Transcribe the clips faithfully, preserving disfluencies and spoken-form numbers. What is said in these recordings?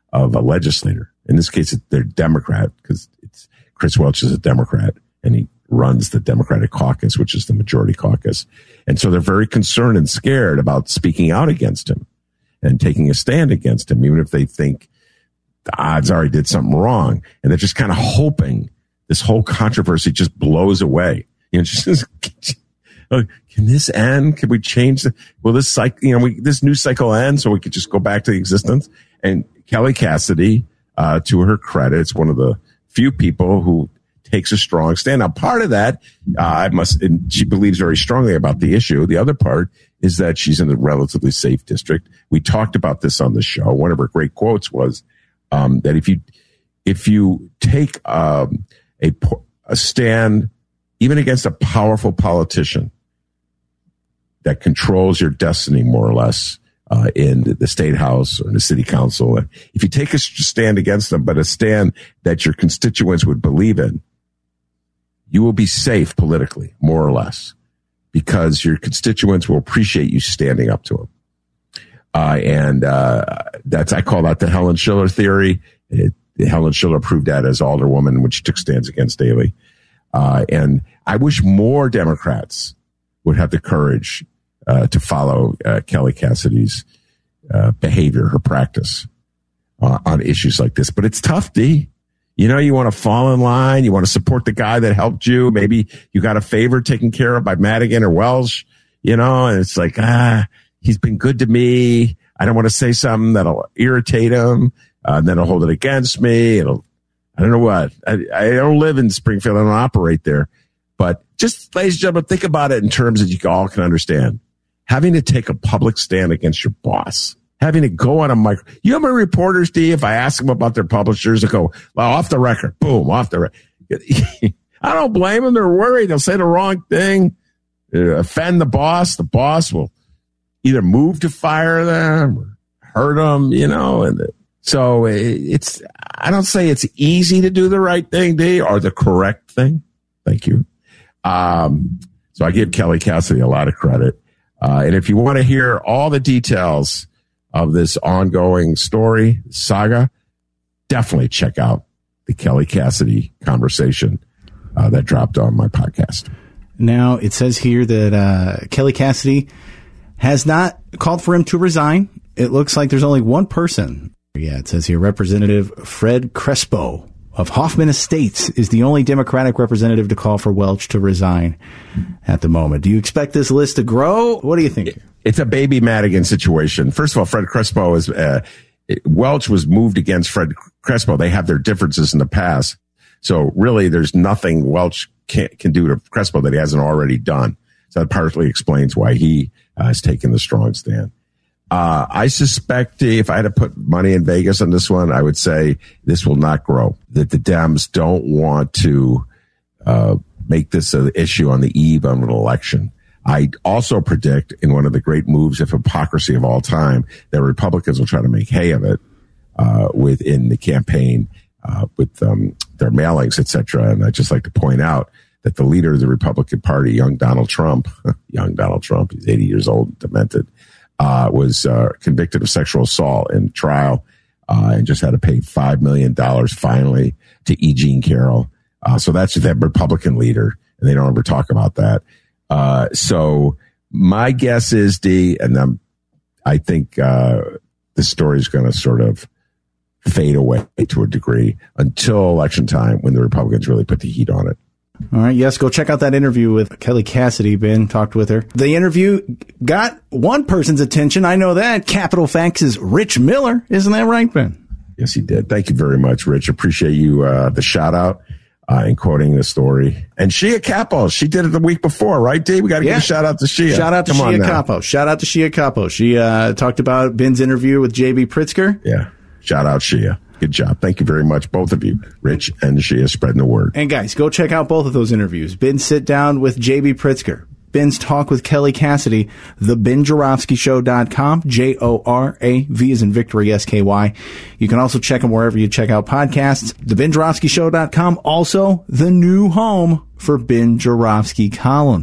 of a legislator. In this case, they're Democrat because it's Chris Welch is a Democrat and he runs the Democratic caucus, which is the majority caucus. And so they're very concerned and scared about speaking out against him and taking a stand against him, even if they think the odds are he did something wrong. And they're just kind of hoping this whole controversy just blows away. You know, just, can this end? Can we change the, will this cycle, you know, we, this news cycle end so we could just go back to existence? And Kelly Cassidy, uh, to her credit, it's one of the few people who takes a strong stand. Now, part of that, uh, I must, and she believes very strongly about the issue. The other part is that she's in a relatively safe district. We talked about this on the show. One of her great quotes was, um, that if you, if you take, um, a, a stand, even against a powerful politician that controls your destiny more or less, uh, in the state house or in the city council, if you take a stand against them, but a stand that your constituents would believe in, you will be safe politically, more or less, because your constituents will appreciate you standing up to them. Uh, and, uh, that's, I call that the Helen Schiller theory. It, Helen Schiller proved that as alderwoman when she took stands against Daley. Uh, and I wish more Democrats would have the courage, uh, to follow, uh, Kelly Cassidy's, uh, behavior, her practice, uh, on issues like this. But it's tough, D. You know, you want to fall in line. You want to support the guy that helped you. Maybe you got a favor taken care of by Madigan or Welsh, you know, and it's like, ah, he's been good to me. I don't want to say something that'll irritate him. Uh, and then he'll hold it against me. It'll, I don't know what. I, I don't live in Springfield. I don't operate there. But just, ladies and gentlemen, think about it in terms that you all can understand. Having to take a public stand against your boss. Having to go on a mic. You know my reporters, D, if I ask them about their publishers, they go, well, off the record. Boom, off the record. I don't blame them. They're worried. They'll say the wrong thing, uh, offend the boss. The boss will either move to fire them or hurt them, you know. And so it's, I don't say it's easy to do the right thing, D, or the correct thing. Thank you. Um, so I give Kelly Cassidy a lot of credit. Uh, and if you want to hear all the details of this ongoing story, saga, definitely check out the Kelly Cassidy conversation uh, that dropped on my podcast. Now, it says here that uh, Kelly Cassidy has not called for him to resign. It looks like there's only one person. Yeah, it says here, Representative Fred Crespo of Hoffman Estates is the only Democratic representative to call for Welch to resign at the moment. Do you expect this list to grow? What do you think? It's a baby Madigan situation. First of all, Fred Crespo is, uh, Welch was moved against Fred Crespo. They have their differences in the past. So really there's nothing Welch can, can do to Crespo that he hasn't already done. So that partly explains why he uh, has taken the strong stand. Uh, I suspect if I had to put money in Vegas on this one, I would say this will not grow. That the Dems don't want to uh, make this an issue on the eve of an election. I also predict in one of the great moves of hypocrisy of all time that Republicans will try to make hay of it uh, within the campaign uh, with um, their mailings, et cetera. And I'd just like to point out that the leader of the Republican Party, young Donald Trump, young Donald Trump, he's eighty years old, demented, uh, was uh, convicted of sexual assault in trial uh, and just had to pay five million dollars finally to E. Jean Carroll. Uh, so that's that Republican leader, and they don't ever talk about that. Uh, so my guess is, D, and I'm, I think uh, the story is going to sort of fade away to a degree until election time when the Republicans really put the heat on it. All right. Yes. Go check out that interview with Kelly Cassidy. Ben talked with her. The interview got one person's attention. I know that. Capital Facts' Rich Miller. Isn't that right, Ben? Yes, he did. Thank you very much, Rich. Appreciate you, uh, the shout out, uh, and quoting the story. And Shia Capo, she did it the week before, right, Dave? We got to yeah. give a shout out to Shia. Shout out to Come Shia Capo. Shout out to Shia Capo. She, uh, talked about Ben's interview with J B Pritzker. Yeah. Shout out Shia. Good job. Thank you very much, both of you, Rich and Shia, spreading the word. And guys, go check out both of those interviews. Ben's sit down with J B Pritzker. Ben's talk with Kelly Cassidy, the Ben Joravsky Show dot com, J O R A V as in victory, S K Y. You can also check them wherever you check out podcasts. The Ben Joravsky Show dot com, also the new home for Ben Joravsky columns.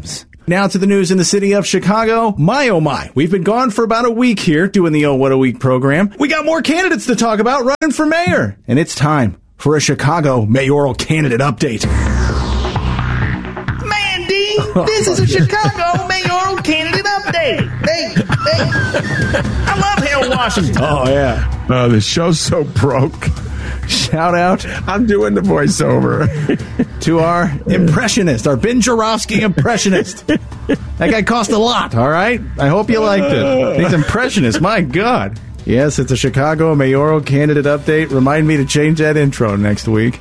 Now to the news in the city of Chicago. My, oh my. We've been gone for about a week here doing the Oh What a Week program. We got more candidates to talk about running for mayor. And it's time for a Chicago mayoral candidate update. Man, D, this is a Chicago mayoral candidate update. Hey, hey. I love Harold Washington. Oh, yeah. Oh, the show's so broke. Shout out. I'm doing the voiceover. To our impressionist, our Ben Jarofsky impressionist. That guy cost a lot, all right? I hope you liked it. These impressionists, my God. Yes, it's a Chicago mayoral candidate update. Remind me to change that intro next week.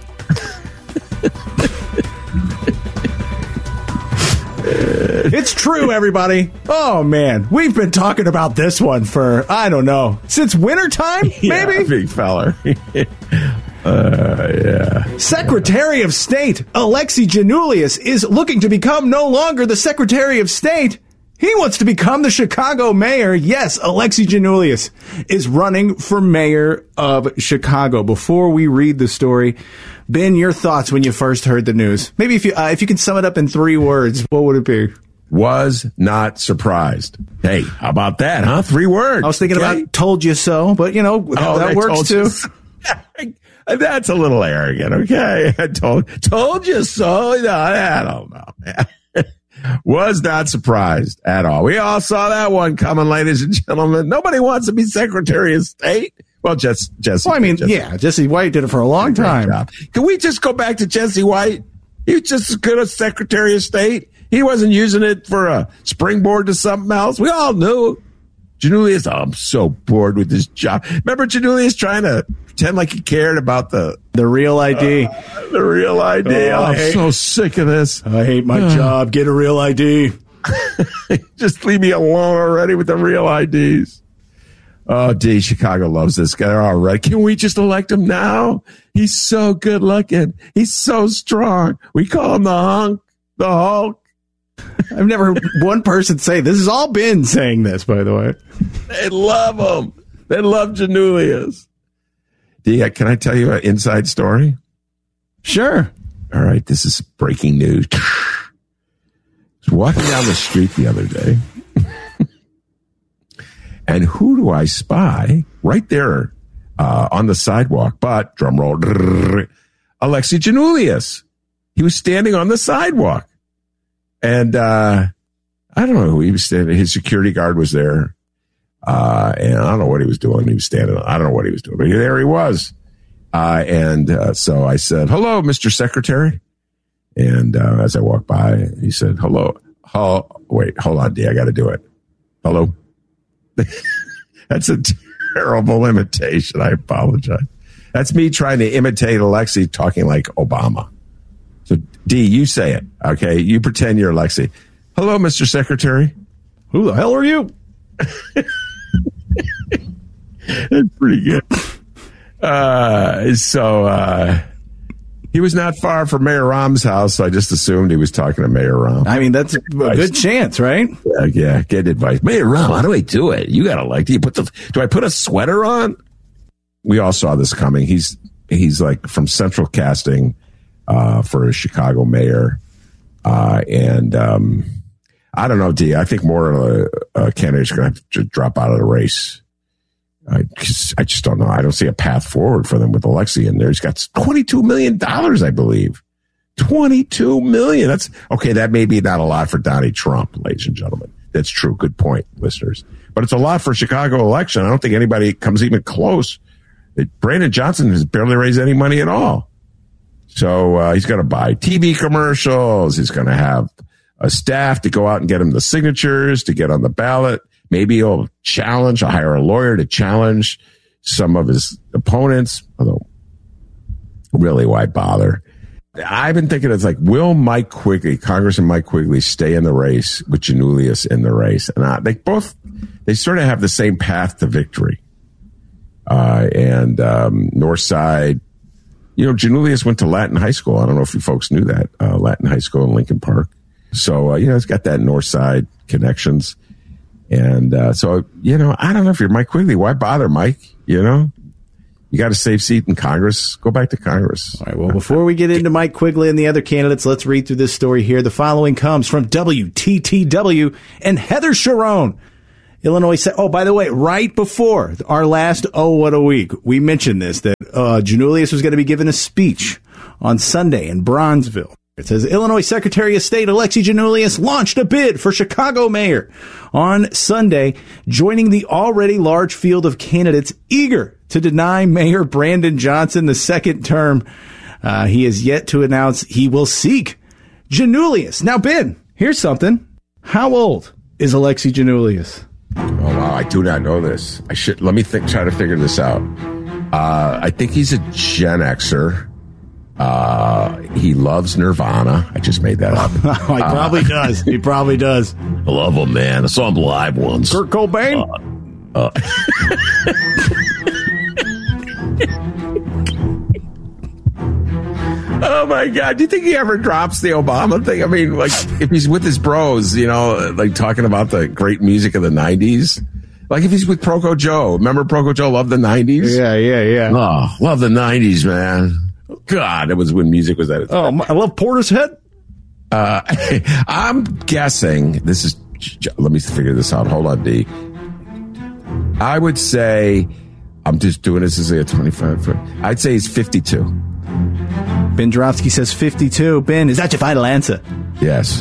It's true, everybody. Oh, man. We've been talking about this one for, I don't know, since wintertime, maybe? Yeah, big feller. uh, yeah. Secretary of State Alexi Giannoulias is looking to become no longer the Secretary of State. He wants to become the Chicago mayor. Yes, Alexi Giannoulias is running for mayor of Chicago. Before we read the story, Ben, your thoughts when you first heard the news? Maybe if you uh, if you can sum it up in three words, what would it be? Was not surprised. Hey, how about that, huh? Three words. I was thinking okay? about told you so, but, you know, oh, that works too. So. That's a little arrogant, okay? I told, told you so. No, I don't know. Was not surprised at all. We all saw that one coming, ladies and gentlemen. Nobody wants to be Secretary of State. Well, just Jesse. Well, I mean, Jesse. yeah, Jesse White did it for a long time. Job. Can we just go back to Jesse White? He was just as good as Secretary of State. He wasn't using it for a springboard to something else. We all knew. Giannoulias, oh, I'm so bored with this job. Remember Giannoulias trying to pretend like he cared about the... The real I D. Uh, the real I D. Oh, I'm so sick of this. I hate my job. Get a real I D. Just leave me alone already with the real I Ds. Oh, D, Chicago loves this guy already. Can we just elect him now? He's so good looking. He's so strong. We call him the hunk, the Hulk. I've never heard one person say this. Has all been saying this, by the way. They love him. They love Giannoulias. D, can I tell you an inside story? Sure. All right, this is breaking news. I was walking down the street the other day, and who do I spy right there uh, on the sidewalk? But, drum roll, Alexi Giannoulias. He was standing on the sidewalk. And uh, I don't know who he was standing. His security guard was there. Uh, and I don't know what he was doing. He was standing. I don't know what he was doing, but there he was. Uh, and uh, so I said, hello, Mister Secretary. And uh, as I walked by, he said, hello. Oh, wait, hold on, D. I got to do it. Hello. That's a terrible imitation. I apologize. That's me trying to imitate Alexi talking like Obama. So, D, you say it, okay? You pretend you're Alexi. Hello, Mister Secretary. Who the hell are you? That's pretty good. Uh, so, uh, he was not far from Mayor Rahm's house, so I just assumed he was talking to Mayor Rahm. I mean, that's a good chance, right? Yeah, yeah, get advice. Mayor Rahm, how do I do it? You got to like, do you put the, do I put a sweater on? We all saw this coming. He's, he's like from Central Casting. Uh, for a Chicago mayor. Uh, and um, I don't know, D. I think more uh, uh, candidates are going to have to drop out of the race. I just, I just don't know. I don't see a path forward for them with Alexi in there. He's got twenty-two million dollars, I believe. twenty-two million dollars. That's okay. That may be not a lot for Donnie Trump, ladies and gentlemen. That's true. Good point, listeners. But it's a lot for Chicago election. I don't think anybody comes even close. It, Brandon Johnson has barely raised any money at all. So uh, he's going to buy T V commercials. He's going to have a staff to go out and get him the signatures to get on the ballot. Maybe he'll challenge, I'll hire a lawyer to challenge some of his opponents. Although, really, why bother? I've been thinking it's like, will Mike Quigley, Congressman Mike Quigley, stay in the race with Giannoulias in the race? And I, they both, they sort of have the same path to victory. Uh, and um, Northside, you know, Giannoulias went to Latin High School. I don't know if you folks knew that. Uh, Latin High School in Lincoln Park. So, uh, you know, it's got that Northside connections. And uh, so, you know, I don't know if you're Mike Quigley. Why bother, Mike? You know, You got a safe seat in Congress. Go back to Congress. All right. Well, before we get into Mike Quigley and the other candidates, let's read through this story here. The following comes from W T T W and Heather Sharon. Illinois said, oh, by the way, right before our last Oh, What a Week, we mentioned this, that uh, Janulius was going to be given a speech on Sunday in Bronzeville. It says Illinois Secretary of State Alexi Janulius launched a bid for Chicago mayor on Sunday, joining the already large field of candidates eager to deny Mayor Brandon Johnson the second term. Uh, he has yet to announce he will seek Janulius. Now, Ben, here's something. How old is Alexi Janulius? Oh, wow. I do not know this. I should, let me think, try to figure this out. Uh, I think he's a Gen Xer. Uh, he loves Nirvana. I just made that up. he probably uh, does. He probably does. I love him, man. I saw him live once. Kurt Cobain? Uh, uh. Oh, my God. Do you think he ever drops the Obama thing? I mean, like, if he's with his bros, you know, like talking about the great music of the nineties. Like if he's with Proco Joe. Remember Proco Joe loved the nineties? Yeah, yeah, yeah. Oh, love the nineties, man. God, it was when music was at its Oh, I love Portishead. Uh, I'm guessing, this is, let me figure this out. Hold on, D. I would say, I'm just doing this as a twenty-five. I'd say he's fifty-two. Ben Joravsky says fifty-two. Ben, is that your final answer? Yes.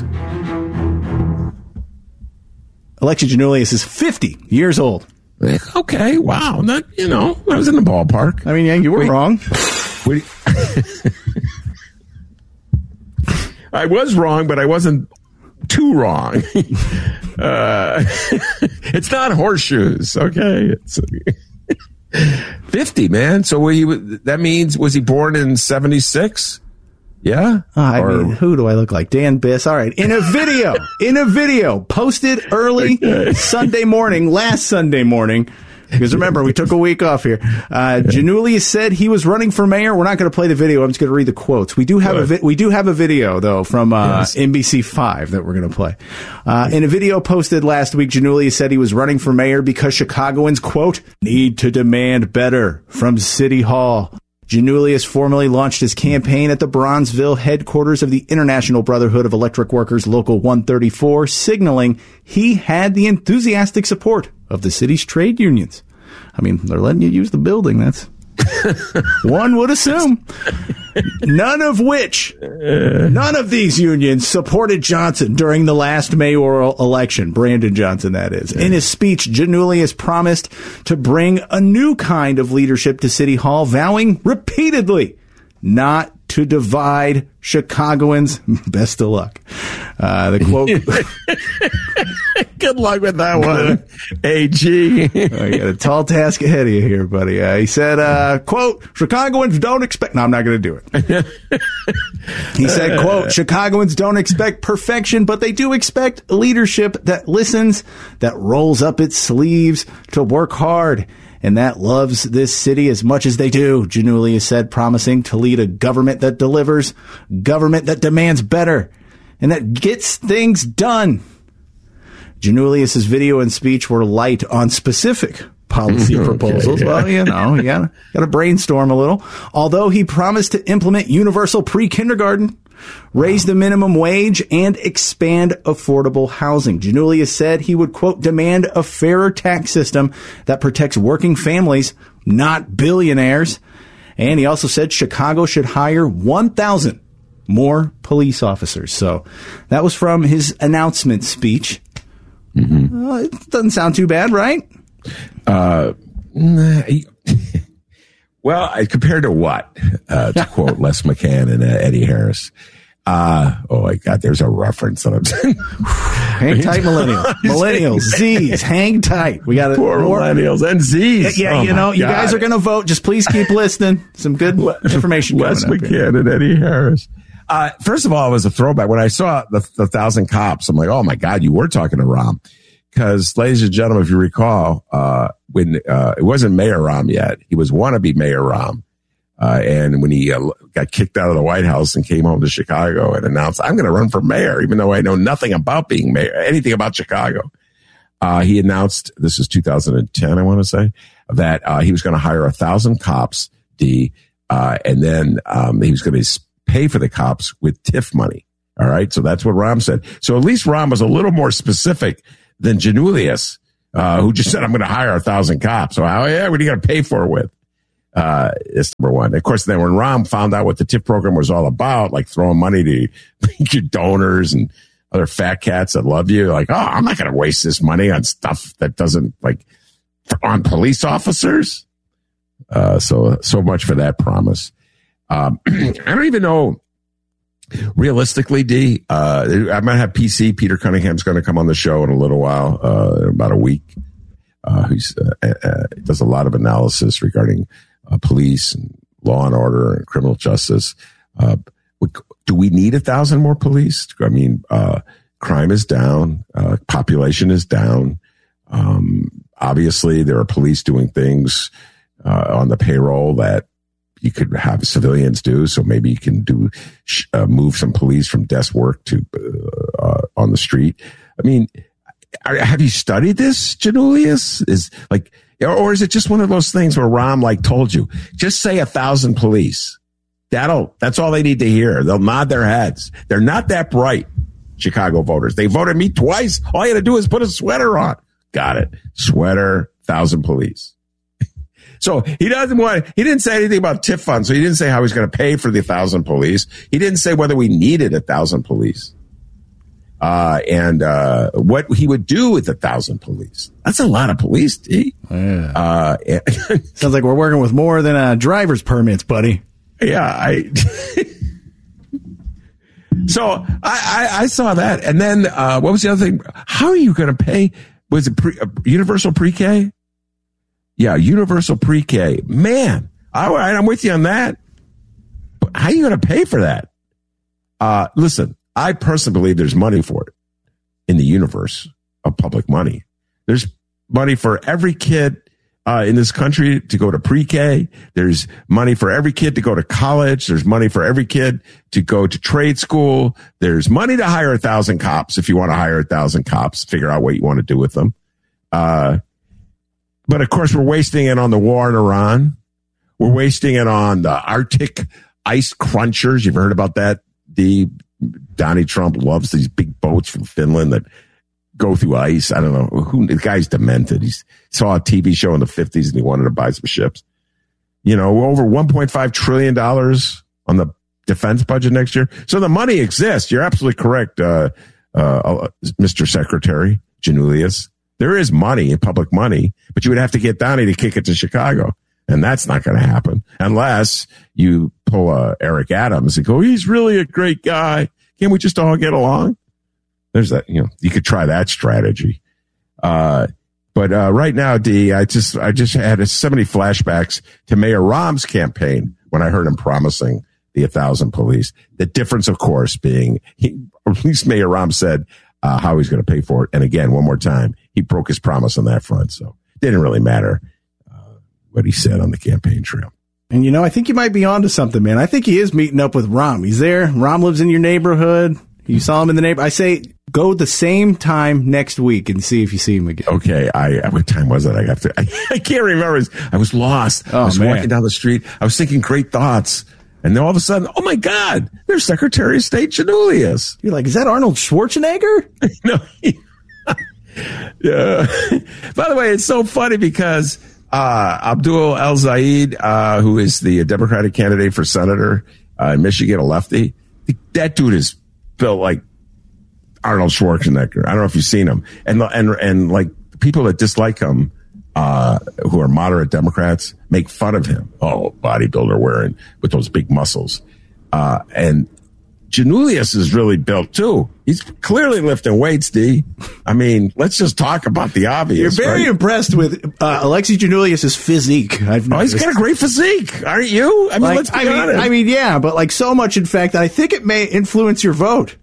Alexi Janulius is fifty years old. Okay, wow. That, you know, I was in the ballpark. I mean, yeah, you were Wait. wrong. Wait. I was wrong, but I wasn't too wrong. uh, it's not horseshoes, okay? It's fifty, man. So he, that means, was he born in seventy-six? Yeah? Uh, I or, mean, who do I look like? Dan Biss. All right. In a video, in a video posted early okay. Sunday morning, last Sunday morning, because remember, we took a week off here. Uh, Janulius said he was running for mayor. We're not going to play the video. I'm just going to read the quotes. We do have Good. a vi- we do have a video though from uh, yes. N B C five that we're going to play. Uh, in a video posted last week, Janulius said he was running for mayor because Chicagoans, quote, need to demand better from City Hall. Janulius formally launched his campaign at the Bronzeville headquarters of the International Brotherhood of Electric Workers Local one thirty-four, signaling he had the enthusiastic support of the city's trade unions. I mean, they're letting you use the building. That's one would assume. None of which, none of these unions supported Johnson during the last mayoral election. Brandon Johnson, that is. In his speech, Janulius promised to bring a new kind of leadership to City Hall, vowing repeatedly not to divide Chicagoans. Best of luck. Uh, the quote. Good luck with that one, A G. You got a tall task ahead of you here, buddy. Uh, he said, uh, quote, Chicagoans don't expect... No, I'm not going to do it. He said, quote, Chicagoans don't expect perfection, but they do expect leadership that listens, that rolls up its sleeves to work hard, and that loves this city as much as they do, Janulius said, promising to lead a government that delivers, government that demands better, and that gets things done. Janulius's video and speech were light on specific policy okay, proposals. Yeah. Well, you know, you gotta, gotta brainstorm a little. Although he promised to implement universal pre-kindergarten, raise the minimum wage, and expand affordable housing. Janulius said he would, quote, demand a fairer tax system that protects working families, not billionaires. And he also said Chicago should hire one thousand more police officers. So that was from his announcement speech. Mm-hmm. Uh, it doesn't sound too bad, right? Uh, well, I, compared to what? Uh, to quote Les McCann and uh, Eddie Harris. Uh, oh my God, there's a reference that I'm saying. Hang tight, millennials. Millennials, Z's, hang tight. We got to poor more millennials and Z's. Yeah, yeah oh you know, God. You guys are going to vote. Just please keep listening. Some good information. Les coming McCann up and Eddie Harris. Uh, first of all, it was a throwback. When I saw the, the thousand cops, I'm like, oh my God, you were talking to Rahm. Because, ladies and gentlemen, if you recall, uh, when, uh, it wasn't Mayor Rahm yet, he was wannabe Mayor Rahm. Uh, and when he uh, got kicked out of the White House and came home to Chicago and announced, I'm going to run for mayor, even though I know nothing about being mayor, anything about Chicago. Uh, he announced, this is two thousand ten, I want to say, that uh, he was going to hire a thousand cops, D, uh, and then um, he was going to pay for the cops with TIF money. All right. So that's what Rahm said. So at least Rahm was a little more specific than Giannoulias, uh, who just said, I'm going to hire a thousand cops. So how, yeah, what are you going to pay for it with? Uh, it's number one. Of course, then when Rahm found out what the TIF program was all about, like throwing money to your donors and other fat cats that love you, like, oh, I'm not going to waste this money on stuff that doesn't, like, on police officers. Uh, so, so much for that promise. Um, I don't even know, realistically, D, uh, I might have P C, Peter Cunningham's going to come on the show in a little while, uh, about a week. Uh, he's, uh, uh, does a lot of analysis regarding Uh, police and law and order and criminal justice. Uh, do we need a thousand more police? I mean, uh, crime is down, uh, population is down. Um, obviously, there are police doing things uh, on the payroll that you could have civilians do. So maybe you can do uh, move some police from desk work to uh, uh, on the street. I mean, are, have you studied this, Giannoulias? Is like. Or is it just one of those things where Rahm like told you, just say a thousand police. That'll, that's all they need to hear. They'll nod their heads. They're not that bright, Chicago voters. They voted me twice. All you had to do is put a sweater on. Got it. Sweater, thousand police. So he doesn't want, he didn't say anything about TIF funds. So he didn't say how he's going to pay for the thousand police. He didn't say whether we needed a thousand police. Uh, and, uh, what he would do with a thousand police. That's a lot of police, D. Yeah. Uh, Sounds like we're working with more than uh, driver's permits, buddy. Yeah. I, so I, I, I saw that. And then, uh, what was the other thing? How are you going to pay? Was it pre, uh, universal pre-K? Yeah. Universal pre-K. Man, I, I'm with you on that. But how are you going to pay for that? Uh, listen. I personally believe there's money for it in the universe of public money. There's money for every kid uh, in this country to go to pre-K. There's money for every kid to go to college. There's money for every kid to go to trade school. There's money to hire a thousand cops if you want to hire a thousand cops. Figure out what you want to do with them. Uh, but of course, we're wasting it on the war in Iran. We're wasting it on the Arctic ice crunchers. You've heard about that? The Donnie Trump loves these big boats from Finland that go through ice. I don't know who the guy's demented. He saw a T V show in the fifties and he wanted to buy some ships. You know, over one point five trillion dollars on the defense budget next year. So the money exists. You're absolutely correct, uh, uh, Mister Secretary Giannoulias. There is money, public money, but you would have to get Donnie to kick it to Chicago. And that's not going to happen unless you pull a Eric Adams and go, he's really a great guy. Can't we just all get along? There's that, you know, you could try that strategy. Uh, but, uh, right now, D, I just, I just had so many flashbacks to Mayor Rahm's campaign when I heard him promising the a thousand police. The difference, of course, being he, or at least Mayor Rahm said, uh, how he's going to pay for it. And again, one more time, he broke his promise on that front. So it didn't really matter what he said on the campaign trail. And, you know, I think you might be onto something, man. I think he is meeting up with Rahm. He's there. Rahm lives in your neighborhood. You saw him in the neighborhood. I say go the same time next week and see if you see him again. Okay. I, what time was it? I have to, I, I can't remember. I was lost. Oh, I was man. walking down the street. I was thinking great thoughts. And then all of a sudden, oh my God, there's Secretary of State Giannoulias. You're like, is that Arnold Schwarzenegger? No. Yeah. By the way, it's so funny because, Uh, Abdul El Zayed, uh, who is the Democratic candidate for senator, uh, in Michigan, a lefty. That dude is built like Arnold Schwarzenegger. I don't know if you've seen him. And, and, and like people that dislike him, uh, who are moderate Democrats make fun of him. Oh, bodybuilder wearing with those big muscles. Uh, and Giannoulias is really built too. He's clearly lifting weights, D. I mean, let's just talk about the obvious. You're very right? impressed with uh, Alexi Giannoulias' physique. I've oh, he's got a great physique, aren't you? I mean, like, let's be I mean, honest. I mean, yeah, but like so much, in fact, that I think it may influence your vote.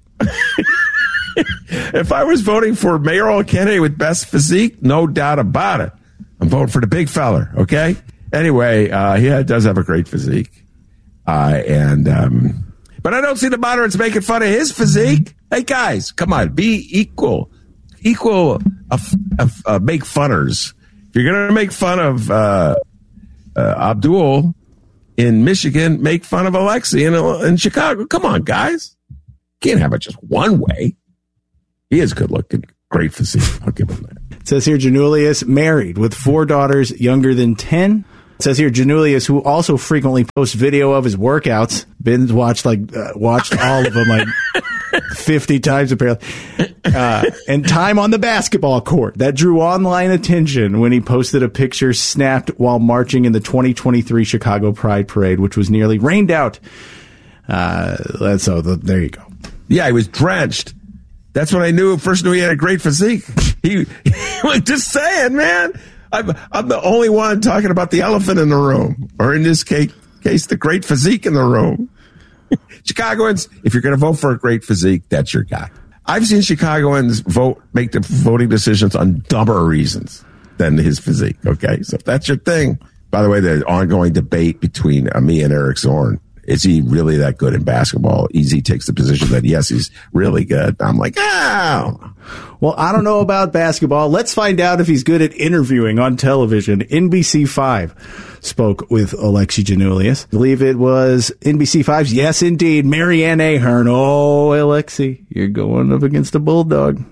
If I was voting for mayoral candidate with best physique, no doubt about it, I'm voting for the big feller. Okay. Anyway, uh, he does have a great physique, uh, and. um But I don't see the moderates making fun of his physique. Hey, guys, come on. Be equal. Equal, uh, uh, uh, make funners. If you're going to make fun of uh, uh, Abdul in Michigan, make fun of Alexei in, in Chicago. Come on, guys. Can't have it just one way. He is good looking. Great physique. I'll give him that. It says here, Janulius married with four daughters younger than ten. It says here, Janulius, who also frequently posts video of his workouts, binge watched like uh, watched all of them like fifty times apparently, uh, and time on the basketball court that drew online attention when he posted a picture snapped while marching in the twenty twenty-three Chicago Pride Parade, which was nearly rained out. Uh, so the, there you go. Yeah, he was drenched. That's when I knew first knew he had a great physique. He, he just saying, man. I'm, I'm the only one talking about the elephant in the room, or in this case, case the great physique in the room. Chicagoans, if you're going to vote for a great physique, that's your guy. I've seen Chicagoans vote, make the voting decisions on dumber reasons than his physique. Okay, so if that's your thing. By the way, the ongoing debate between uh, me and Eric Zorn. Is he really that good in basketball? Easy takes the position that, yes, he's really good. I'm like, oh. Well, I don't know about basketball. Let's find out if he's good at interviewing on television. N B C five spoke with Alexei Janulius. I believe it was N B C five's, yes, indeed, Marianne Ahern. Oh, Alexei, you're going up against a bulldog.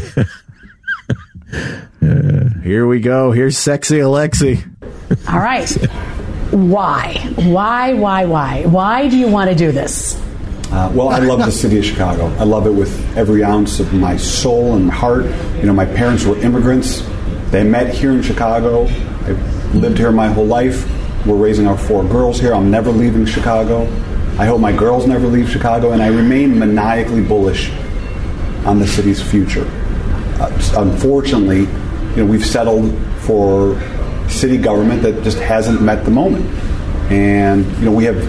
uh, here we go. Here's sexy Alexei. All right. Why? Why, why, why? Why do you want to do this? Uh, well, I love the city of Chicago. I love it with every ounce of my soul and heart. You know, my parents were immigrants. They met here in Chicago. I've lived here my whole life. We're raising our four girls here. I'm never leaving Chicago. I hope my girls never leave Chicago, and I remain maniacally bullish on the city's future. Uh, unfortunately, you know, we've settled for city government that just hasn't met the moment. And, you know, we have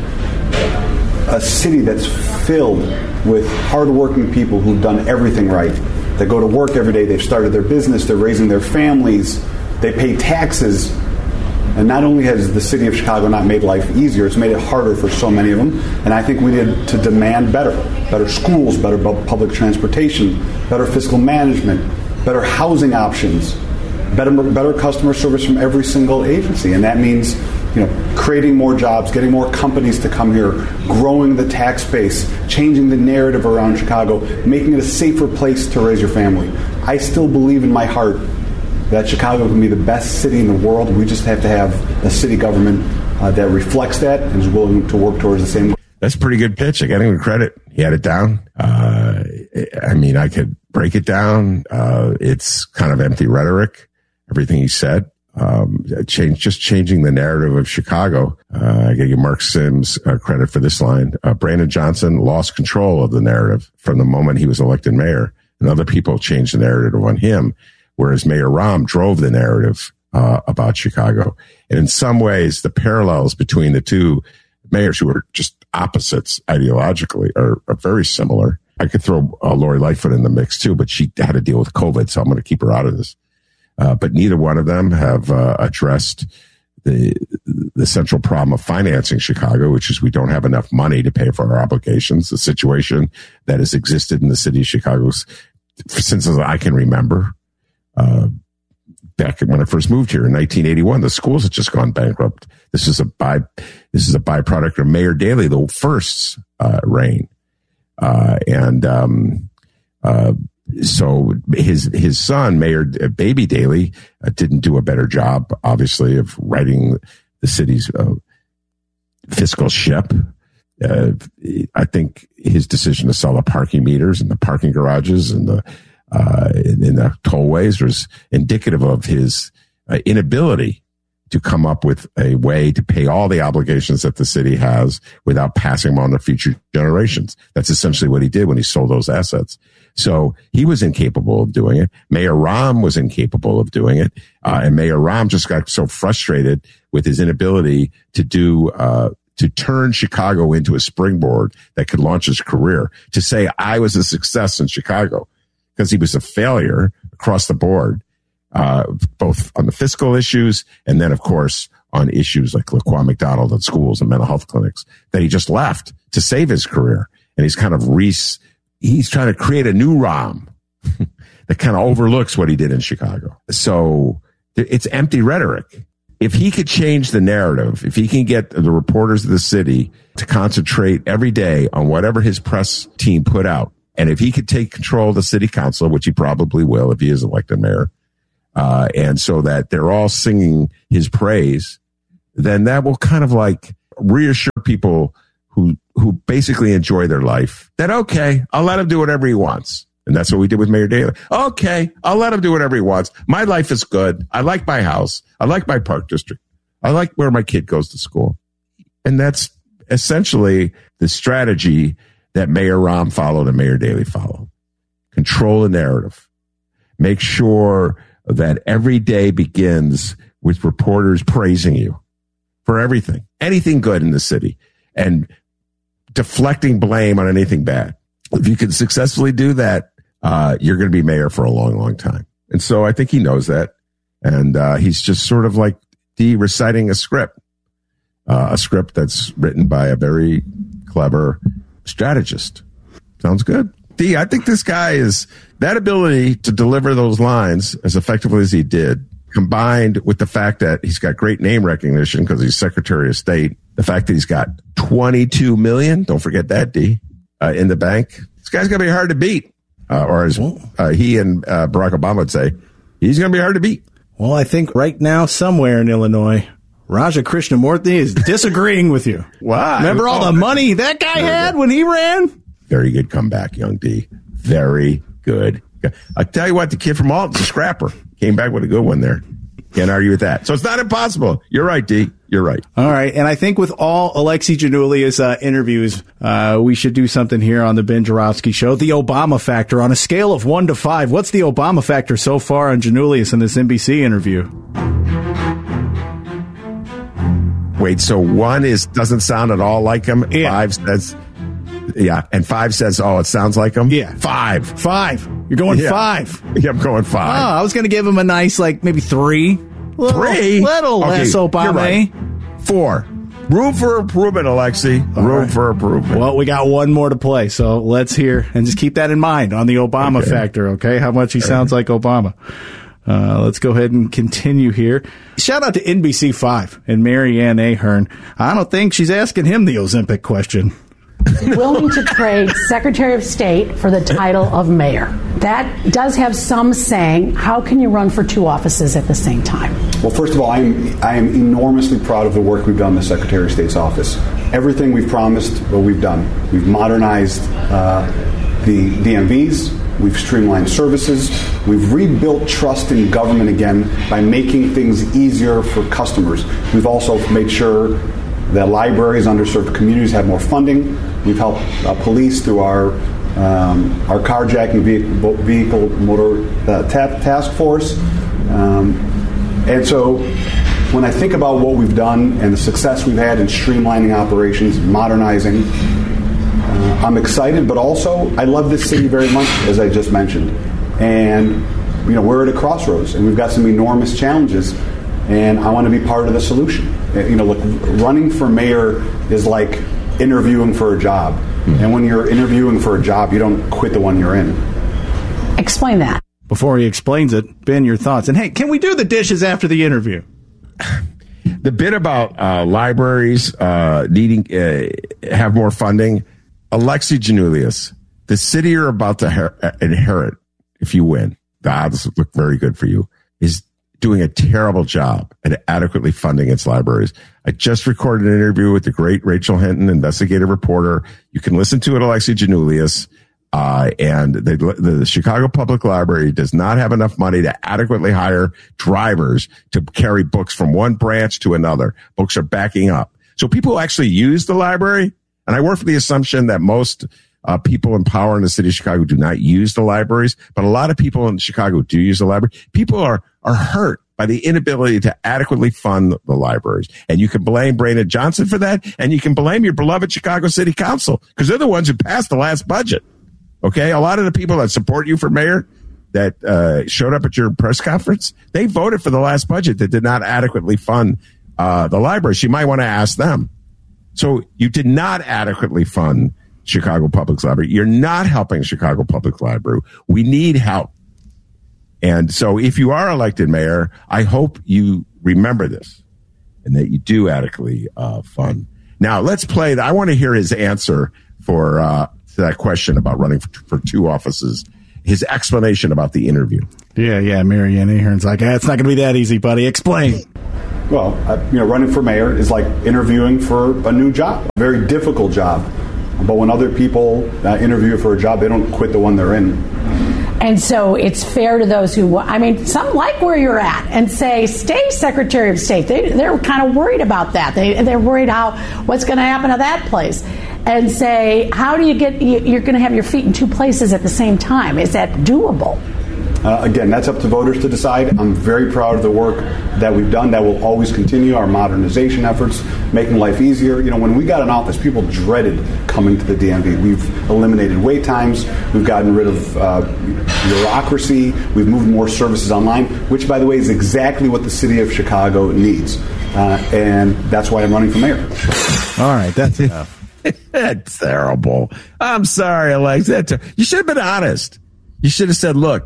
a city that's filled with hardworking people who've done everything right. They go to work every day, they've started their business, they're raising their families, they pay taxes. And not only has the city of Chicago not made life easier, it's made it harder for so many of them. And I think we need to demand better. Better schools, better public transportation, better fiscal management, better housing options, Better, better customer service from every single agency. And that means, you know, creating more jobs, getting more companies to come here, growing the tax base, changing the narrative around Chicago, making it a safer place to raise your family. I still believe in my heart that Chicago can be the best city in the world. We just have to have a city government uh, that reflects that and is willing to work towards the same goal. That's a pretty good pitch. I got him credit. He had it down. Uh, I mean, I could break it down. Uh, it's kind of empty rhetoric. Everything he said, um, change, just changing the narrative of Chicago. Uh, I got to give Mark Sims uh, credit for this line. Uh, Brandon Johnson lost control of the narrative from the moment he was elected mayor, and other people changed the narrative on him, whereas Mayor Rahm drove the narrative uh, about Chicago. And in some ways, the parallels between the two mayors, who are just opposites ideologically, are, are very similar. I could throw uh, Lori Lightfoot in the mix too, but she had to deal with COVID, so I'm going to keep her out of this. Uh, but neither one of them have uh, addressed the the central problem of financing Chicago, which is we don't have enough money to pay for our obligations, a situation that has existed in the city of Chicago since I can remember. Uh, back when I first moved here in nineteen eighty-one, the schools had just gone bankrupt. This is a by this is a byproduct of Mayor Daley, the first uh, reign, uh, and um, uh, So his his son, Mayor Baby Daley, uh, didn't do a better job, obviously, of righting the city's uh, fiscal ship. Uh, I think his decision to sell the parking meters and the parking garages and the uh, in, in the tollways was indicative of his uh, inability to come up with a way to pay all the obligations that the city has without passing them on to future generations. That's essentially what he did when he sold those assets. So he was incapable of doing it. Mayor Rahm was incapable of doing it. Uh, and Mayor Rahm just got so frustrated with his inability to do, uh, to turn Chicago into a springboard that could launch his career, to say I was a success in Chicago, because he was a failure across the board. Uh, both on the fiscal issues and then, of course, on issues like Laquan McDonald and schools and mental health clinics, that he just left to save his career. And he's kind of re- he's trying to create a new Rahm that kind of overlooks what he did in Chicago. So It's empty rhetoric. If he could change the narrative, if he can get the reporters of the city to concentrate every day on whatever his press team put out, and if he could take control of the city council, which he probably will if he is elected mayor, uh, and so that they're all singing his praise, then that will kind of like reassure people who who basically enjoy their life that, okay, I'll let him do whatever he wants. And that's what we did with Mayor Daley. Okay, I'll let him do whatever he wants. My life is good. I like my house. I like my park district. I like where my kid goes to school. And that's essentially the strategy that Mayor Rahm followed and Mayor Daley followed. Control the narrative. Make sure that every day begins with reporters praising you for everything, anything good in the city, and deflecting blame on anything bad. If you can successfully do that, uh, you're going to be mayor for a long, long time. And so I think he knows that. And uh, he's just sort of like D reciting a script, uh, a script that's written by a very clever strategist. Sounds good. D, I think this guy is, that ability to deliver those lines as effectively as he did, combined with the fact that he's got great name recognition because he's Secretary of State, the fact that he's got twenty-two million, don't forget that, D, uh, in the bank. This guy's going to be hard to beat. Uh, or as uh, he and uh, Barack Obama would say, he's going to be hard to beat. Well, I think right now, somewhere in Illinois, Raja Krishnamurthy is disagreeing with you. Why? Remember all the money that guy had when he ran? Very good comeback, young D. Very good. I tell you what, the kid from Alton's a scrapper. Came back with a good one there. Can't argue with that. So it's not impossible. You're right, D. You're right. All right. And I think with all Alexi Giannoulias uh, interviews, uh, we should do something here on the Ben Joravsky Show. The Obama factor. On a scale of one to five, what's the Obama factor so far on Giannoulias in this N B C interview? Wait, so one is doesn't sound at all like him? Yeah. Five says... Yeah, and five says, oh, it sounds like him? Yeah. Five. Five. You're going yeah. five. Yeah, I'm going five. Oh, I was going to give him a nice, like, maybe three. Little, Three? Little okay, less Obama. Right. Four. Room for improvement, Alexi. All Room right. for improvement. Well, we got one more to play, so let's hear, and just keep that in mind on the Obama okay. factor, okay? How much he sounds like Obama. Uh, let's go ahead and continue here. Shout out to N B C five and Marianne Ahern. I don't think she's asking him the Ozempic question. Willing to trade Secretary of State for the title of mayor. That does have some saying. How can you run for two offices at the same time? Well, first of all, I'm I am enormously proud of the work we've done in the Secretary of State's office. Everything we've promised, well, we've done. We've modernized uh, the D M Vs. We've streamlined services. We've rebuilt trust in government again by making things easier for customers. We've also made sure that libraries, underserved communities have more funding. We've helped uh, police through our um, our carjacking vehicle, vehicle motor uh, ta- task force. Um, and so when I think about what we've done and the success we've had in streamlining operations, modernizing, uh, I'm excited, but also I love this city very much, as I just mentioned. And, you know, we're at a crossroads, and we've got some enormous challenges, and I want to be part of the solution. You know, look, running for mayor is like interviewing for a job. Mm-hmm. And when you're interviewing for a job, you don't quit the one you're in. Explain that. Before he explains it, Ben, your thoughts. And hey, can we do the dishes after the interview? The bit about uh, libraries uh, needing uh, have more funding, Alexi Giannoulias, the city you're about to her- inherit if you win, the odds look very good for you, is doing a terrible job at adequately funding its libraries. I just recorded an interview with the great Rachel Hinton, investigative reporter. You can listen to it, Alexi Giannoulias. Uh, and the, the Chicago Public Library does not have enough money to adequately hire drivers to carry books from one branch to another. Books are backing up. So people who actually use the library, and I work for the assumption that most uh, people in power in the city of Chicago do not use the libraries, but a lot of people in Chicago do use the library. People are, are hurt by the inability to adequately fund the libraries. And you can blame Brainerd Johnson for that, and you can blame your beloved Chicago City Council, because they're the ones who passed the last budget. Okay, a lot of the people that support you for mayor that uh, showed up at your press conference, they voted for the last budget that did not adequately fund uh, the libraries. You might want to ask them. So you did not adequately fund Chicago Public Library. You're not helping Chicago Public Library. We need help. And so if you are elected mayor, I hope you remember this and that you do adequately uh, fund. Now, let's play. I want to hear his answer for uh, that question about running for, for two offices, his explanation about the interview. Yeah, yeah, Mary Ann Ahern's like, ah, it's not going to be that easy, buddy. Explain. Well, uh, you know, running for mayor is like interviewing for a new job, a very difficult job. But when other people uh, interview for a job, they don't quit the one they're in. And so it's fair to those who, I mean, some like where you're at and say, stay Secretary of State. They, they're kind of worried about that. They, they're worried how what's going to happen to that place. And say, how do you get, you're going to have your feet in two places at the same time. Is that doable? Uh, again, that's up to voters to decide. I'm very proud of the work that we've done. That will always continue. Our modernization efforts, making life easier. You know, when we got in office, people dreaded coming to the D M V. We've eliminated wait times. We've gotten rid of uh, bureaucracy. We've moved more services online, which, by the way, is exactly what the city of Chicago needs. Uh, and that's why I'm running for mayor. All right, that's enough. That's terrible. I'm sorry, Alex. That's ter- you should have been honest. You should have said, look,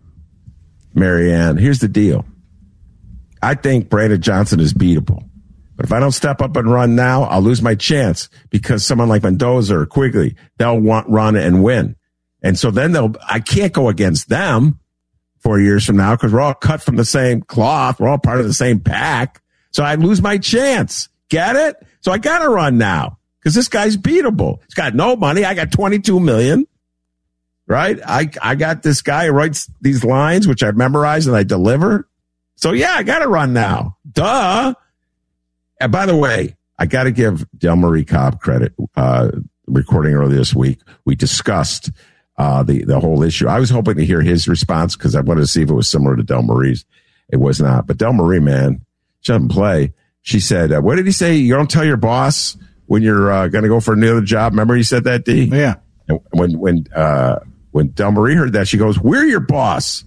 Mary Ann, here's the deal. I think Brandon Johnson is beatable. But if I don't step up and run now, I'll lose my chance because someone like Mendoza or Quigley, they'll want run and win. And so then they'll, I can't go against them four years from now because we're all cut from the same cloth. We're all part of the same pack. So I lose my chance. Get it? So I got to run now because this guy's beatable. He's got no money. I got twenty-two million. Right? I, I got this guy who writes these lines, which I've memorized and I deliver. So yeah, I got to run now. Duh. And by the way, I got to give Del Marie Cobb credit. Uh, recording earlier this week, we discussed uh, the, the whole issue. I was hoping to hear his response because I wanted to see if it was similar to Del Marie's. It was not. But Del Marie, man, she doesn't play. She said, uh, what did he say? You don't tell your boss when you're uh, going to go for another job. Remember he said that, D? Yeah. And when, when, uh, When Del Marie heard that, she goes, we're your boss.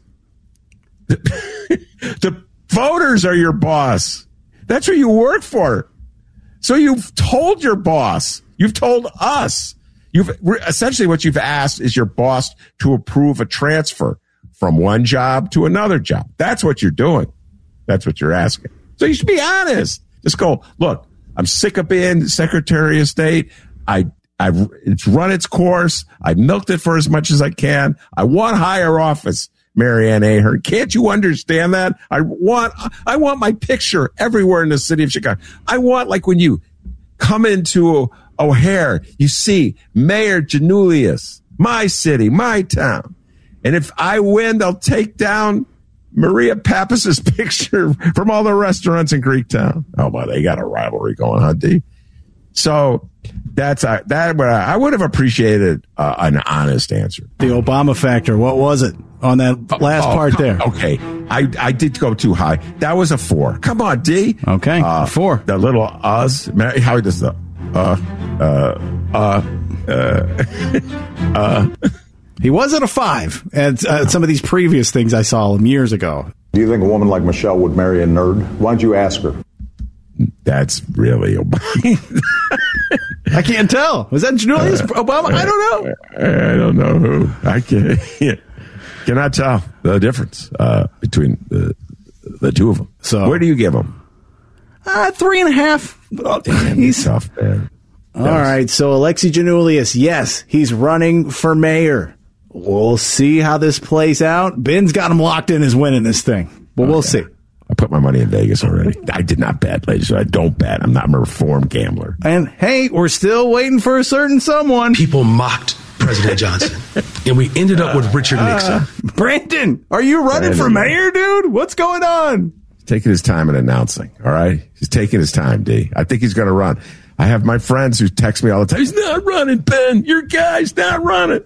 The voters are your boss. That's what you work for. So you've told your boss. You've told us. You've essentially what you've asked is your boss to approve a transfer from one job to another job. That's what you're doing. That's what you're asking. So you should be honest. Just go, look, I'm sick of being Secretary of State. I I've, it's run its course. I've milked it for as much as I can. I want higher office, Mary Ann Ahern. Can't you understand that? I want, I want my picture everywhere in the city of Chicago. I want, like when you come into O'Hare, you see Mayor Janulius, my city, my town. And if I win, they'll take down Maria Pappas's picture from all the restaurants in Greektown. Oh, boy, they got a rivalry going, huh, D? So that's uh, that. I would have appreciated uh, an honest answer. The Obama factor. What was it on that last oh, part there? Okay, I I did go too high. That was a four. Come on, D. Okay, uh, four. The little us. How does the uh uh uh uh uh? He was at a five at uh, some of these previous things I saw him years ago. Do you think a woman like Michelle would marry a nerd? Why don't you ask her? That's really Obama. I can't tell. Was that Julius uh, Obama? I don't know. I don't know who. I can't, cannot tell the difference uh, between the the two of them. So where do you give them? Uh, three and a half. Oh, damn, he's tough, man. All yes. right. So Alexi Janulius, yes, he's running for mayor. We'll see how this plays out. Ben's got him locked in as winning this thing, but okay. We'll see. I put my money in Vegas already. I did not bet, ladies. I don't bet. I'm not I'm a reformed gambler. And hey, we're still waiting for a certain someone. People mocked President Johnson, and we ended up with Richard Nixon. Uh, Brandon, are you running Brandon, for mayor, dude? What's going on? He's taking his time in announcing. All right, he's taking his time, D. I think he's going to run. I have my friends who text me all the time. He's not running, Ben. Your guy's not running.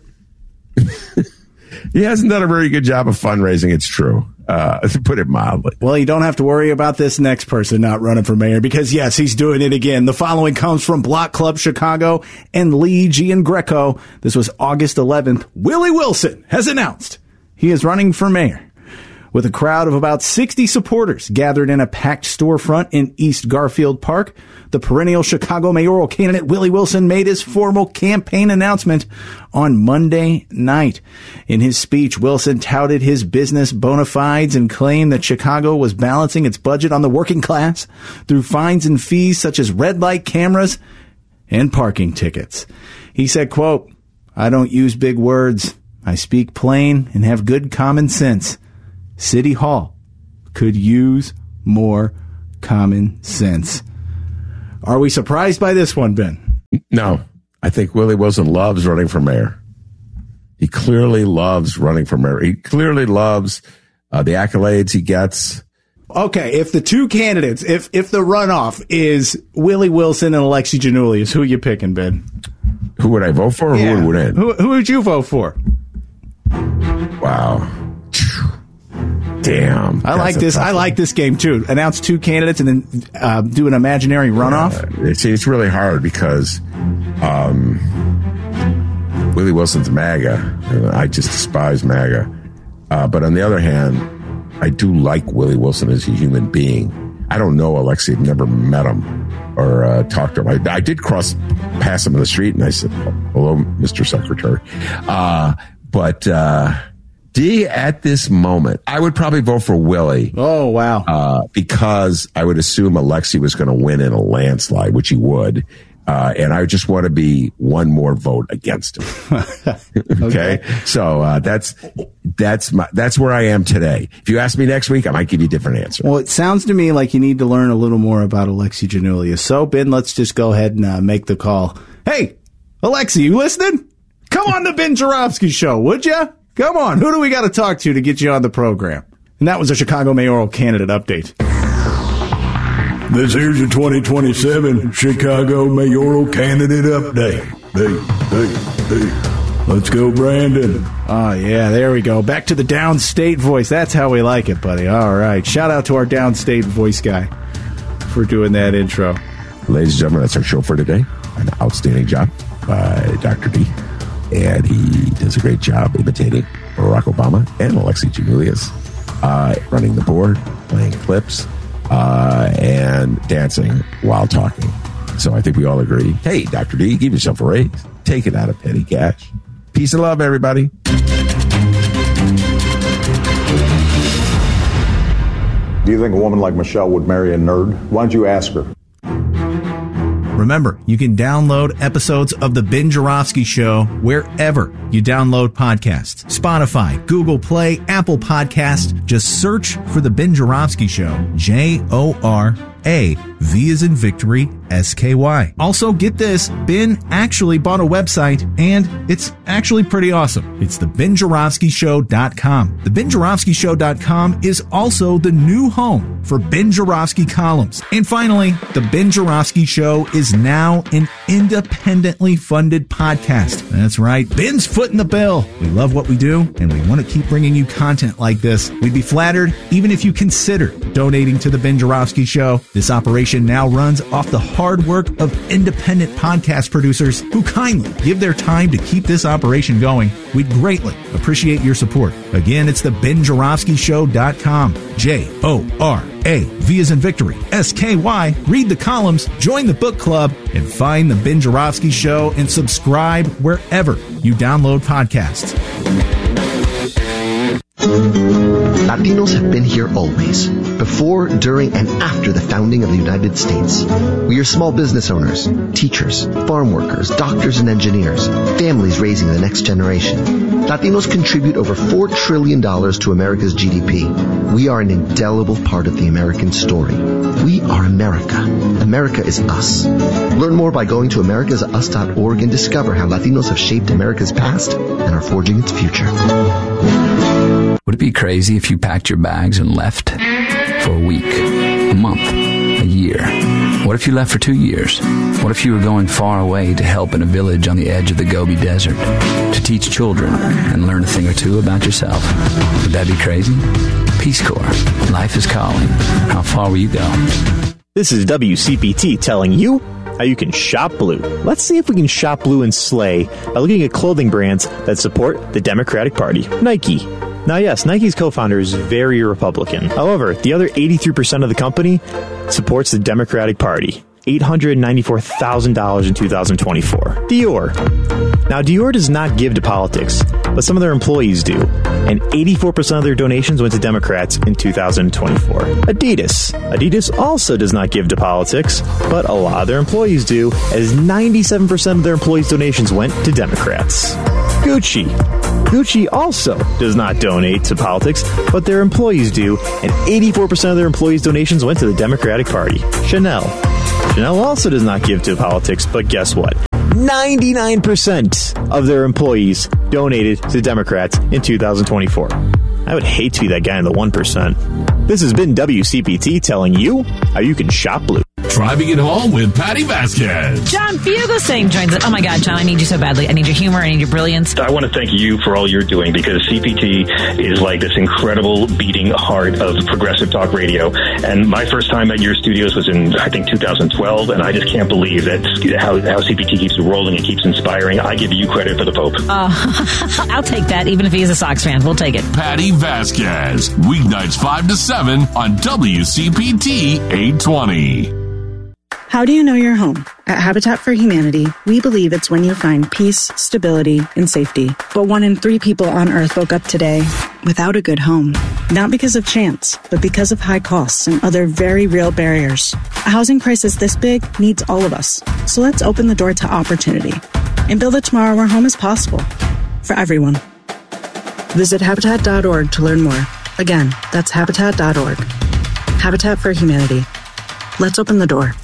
He hasn't done a very good job of fundraising. It's true. Uh, to put it mildly. Well, you don't have to worry about this next person not running for mayor because, yes, he's doing it again. The following comes from Block Club Chicago and Lee Giangreco. This was August eleventh. Willie Wilson has announced he is running for mayor. With a crowd of about sixty supporters gathered in a packed storefront in East Garfield Park, the perennial Chicago mayoral candidate Willie Wilson made his formal campaign announcement on Monday night. In his speech, Wilson touted his business bona fides and claimed that Chicago was balancing its budget on the working class through fines and fees such as red light cameras and parking tickets. He said, quote, "I don't use big words. I speak plain and have good common sense. City Hall could use more common sense." Are we surprised by this one, Ben? No. I think Willie Wilson loves running for mayor. He clearly loves running for mayor. He clearly loves uh, the accolades he gets. Okay, if the two candidates, if if the runoff is Willie Wilson and Alexi Giannoulias, who are you picking, Ben? Who would I vote for, or Yeah. who would win? Who, who would you vote for? Wow. Damn. I like this. I like this game too. Announce two candidates and then uh, do an imaginary runoff. Uh, it's, it's really hard because um, Willie Wilson's MAGA. I just despise MAGA. Uh, but on the other hand, I do like Willie Wilson as a human being. I don't know Alexi. I've never met him or uh, talked to him. I, I did cross past him in the street and I said, "Hello, Mister Secretary." Uh, but uh, D, at this moment, I would probably vote for Willie. Oh, wow. Uh, because I would assume Alexi was going to win in a landslide, which he would. Uh, and I just want to be one more vote against him. okay. okay. So, uh, that's, that's my, that's where I am today. If you ask me next week, I might give you a different answer. Well, it sounds to me like you need to learn a little more about Alexi Giannoulias. So, Ben, let's just go ahead and uh, make the call. Hey, Alexi, you listening? Come on the Ben Joravsky Show, would you? Come on. Who do we got to talk to to get you on the program? And that was a Chicago mayoral candidate update. This here's your twenty twenty-seven Chicago mayoral candidate update. Hey, hey, hey. Let's go, Brandon. Oh, yeah, there we go. Back to the downstate voice. That's how we like it, buddy. All right. Shout out to our downstate voice guy for doing that intro. Ladies and gentlemen, that's our show for today. An outstanding job by Doctor D. And he does a great job imitating Barack Obama and Alexi Giannoulias, uh, running the board, playing clips, uh, and dancing while talking. So I think we all agree, hey, Doctor D, give yourself a raise. Take it out of petty cash. Peace and love, everybody. Do you think a woman like Michelle would marry a nerd? Why don't you ask her? Remember, you can download episodes of The Ben Joravsky Show wherever you download podcasts. Spotify, Google Play, Apple Podcasts. Just search for The Ben Joravsky Show. J O R A V as in victory, S K Y. Also, get this, Ben actually bought a website, and it's actually pretty awesome. It's the ben joravsky show dot com. The ben joravsky show dot com is also the new home for Ben Joravsky columns. And finally, The Ben Joravsky Show is now an independently funded podcast. That's right, Ben's footing the bill. We love what we do, and we want to keep bringing you content like this. We'd be flattered even if you consider donating to The Ben Joravsky Show. This operation now runs off the hard work of independent podcast producers who kindly give their time to keep this operation going. We'd greatly appreciate your support. Again, it's the ben joravsky show dot com. J O R A V as in victory, S K Y. Read the columns, join the book club, and find the Ben Joravsky Show and subscribe wherever you download podcasts. Latinos have been here always, before, during, and after the founding of the United States. We are small business owners, teachers, farm workers, doctors and engineers, families raising the next generation. Latinos contribute over four trillion dollars to America's G D P. We are an indelible part of the American story. We are America. America is us. Learn more by going to americas us dot org and discover how Latinos have shaped America's past and are forging its future. Would it be crazy if you packed your bags and left for a week, a month, a year? What if you left for two years? What if you were going far away to help in a village on the edge of the Gobi Desert, to teach children and learn a thing or two about yourself? Would that be crazy? Peace Corps. Life is calling. How far will you go? This is W C P T telling you how you can shop blue. Let's see if we can shop blue and slay by looking at clothing brands that support the Democratic Party. Nike, Now, yes, Nike's co-founder is very Republican. However, the other eighty-three percent of the company supports the Democratic Party. eight hundred ninety-four thousand dollars in two thousand twenty-four. Dior. Now, Dior does not give to politics, but some of their employees do. And eighty-four percent of their donations went to Democrats in two thousand twenty-four. Adidas. Adidas also does not give to politics, but a lot of their employees do, as ninety-seven percent of their employees' donations went to Democrats. Gucci. Gucci also does not donate to politics, but their employees do, and eighty-four percent of their employees' donations went to the Democratic Party. Chanel. Chanel also does not give to politics, but guess what? ninety-nine percent of their employees donated to Democrats in two thousand twenty-four. I would hate to be that guy in the one percent. This has been W C P T telling you how you can shop blue. Driving it home with Patty Vasquez. John Fugelsang joins us. Oh my God, John, I need you so badly. I need your humor. I need your brilliance. I want to thank you for all you're doing, because C P T is like this incredible beating heart of progressive talk radio. And my first time at your studios was in, I think, two thousand twelve, and I just can't believe that how, how C P T keeps rolling and keeps inspiring. I give you credit for the Pope. Uh, I'll take that, even if he is a Sox fan. We'll take it. Patty Vasquez, weeknights five to seven on W C P T eight twenty. How do you know your home? At Habitat for Humanity, we believe it's when you find peace, stability, and safety. But one in three people on Earth woke up today without a good home. Not because of chance, but because of high costs and other very real barriers. A housing crisis this big needs all of us. So let's open the door to opportunity and build a tomorrow where home is possible for everyone. Visit Habitat dot org to learn more. Again, that's Habitat dot org. Habitat for Humanity. Let's open the door.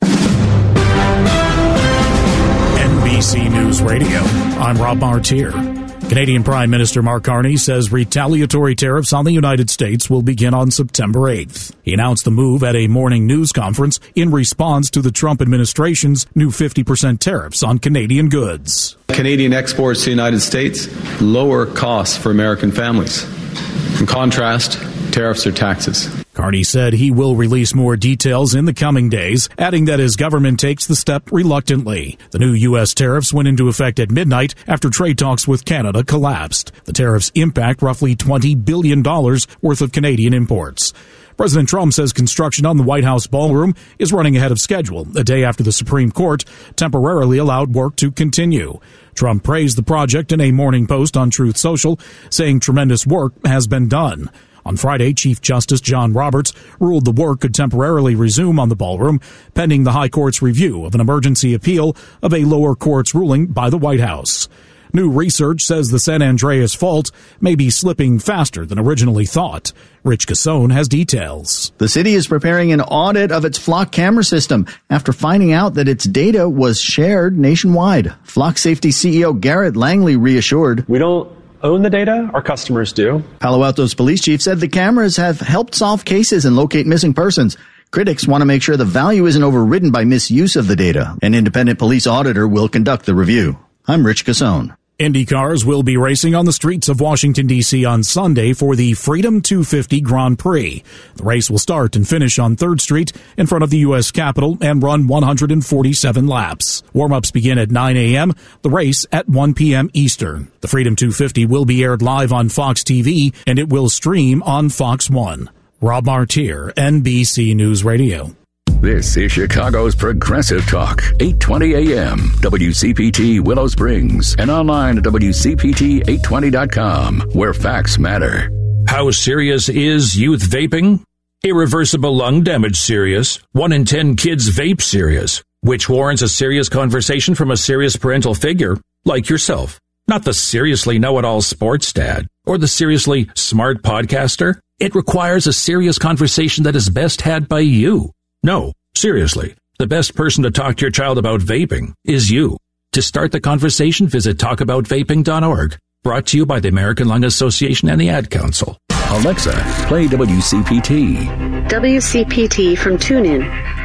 N B C News Radio. I'm Rob Martier. Canadian Prime Minister Mark Carney says retaliatory tariffs on the United States will begin on September eighth. He announced the move at a morning news conference in response to the Trump administration's new fifty percent tariffs on Canadian goods. Canadian exports to the United States lower costs for American families. In contrast, tariffs are taxes. Carney said he will release more details in the coming days, adding that his government takes the step reluctantly. The new U S tariffs went into effect at midnight after trade talks with Canada collapsed. The tariffs impact roughly twenty billion dollars worth of Canadian imports. President Trump says construction on the White House ballroom is running ahead of schedule, a day after the Supreme Court temporarily allowed work to continue. Trump praised the project in a morning post on Truth Social, saying tremendous work has been done. On Friday, Chief Justice John Roberts ruled the work could temporarily resume on the ballroom, pending the High Court's review of an emergency appeal of a lower court's ruling by the White House. New research says the San Andreas Fault may be slipping faster than originally thought. Rich Cassone has details. The city is preparing an audit of its Flock camera system after finding out that its data was shared nationwide. Flock Safety C E O Garrett Langley reassured, "We don't own the data, our customers do." Palo Alto's police chief said the cameras have helped solve cases and locate missing persons. Critics want to make sure the value isn't overridden by misuse of the data. An independent police auditor will conduct the review. I'm Rich Cassone. Indy cars will be racing on the streets of Washington, D C on Sunday for the Freedom two fifty Grand Prix. The race will start and finish on third Street in front of the U S Capitol and run one hundred forty-seven laps. Warm-ups begin at nine a.m., the race at one p.m. Eastern. The Freedom two fifty will be aired live on Fox T V, and it will stream on Fox one. Rob Martier, N B C News Radio. This is Chicago's Progressive Talk, eight twenty a.m., W C P T Willow Springs, and online at W C P T eight twenty dot com, where facts matter. How serious is youth vaping? Irreversible lung damage serious. One in ten kids vape serious, which warrants a serious conversation from a serious parental figure, like yourself. Not the seriously know-it-all sports dad, or the seriously smart podcaster. It requires a serious conversation that is best had by you. No, seriously, the best person to talk to your child about vaping is you. To start the conversation, visit talk about vaping dot org. Brought to you by the American Lung Association and the Ad Council. Alexa, play W C P T. W C P T from TuneIn.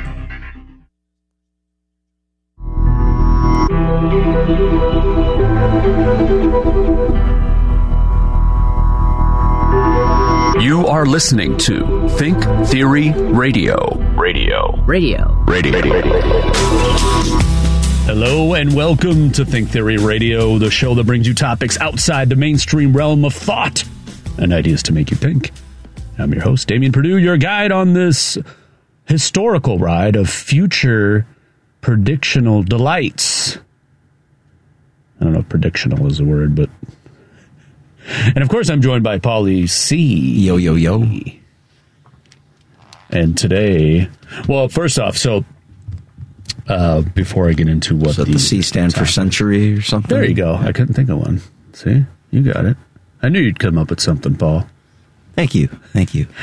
You are listening to Think Theory Radio. Radio. Radio. Radio. Radio. Hello and welcome to Think Theory Radio, the show that brings you topics outside the mainstream realm of thought. and ideas to make you think. I'm your host, Damian Perdue, your guide on this historical ride of future predictional delights. I don't know if predictional is a word, but... And of course, I'm joined by Paulie C. Yo, yo, yo. And today... Well, first off, so... Uh, before I get into what so the, the C stand for century or something? There you go. I couldn't think of one. See? You got it. I knew you'd come up with something, Paul. Thank you. Thank you.